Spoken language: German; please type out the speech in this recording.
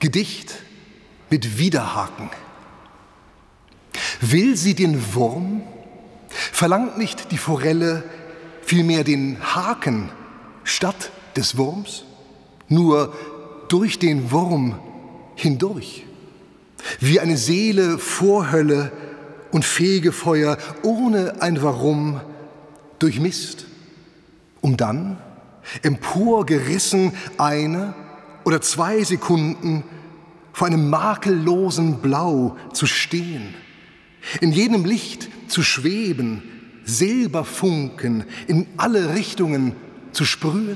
Gedicht mit Widerhaken. Will sie den Wurm, verlangt nicht die Forelle vielmehr den Haken statt des Wurms? Nur durch den Wurm hindurch, wie eine Seele vor Hölle und Fegefeuer ohne ein Warum durchmisst, um dann, emporgerissen, 1 oder 2 Sekunden vor einem makellosen Blau zu stehen, in jenem Licht zu schweben, Silberfunken in alle Richtungen zu sprühen?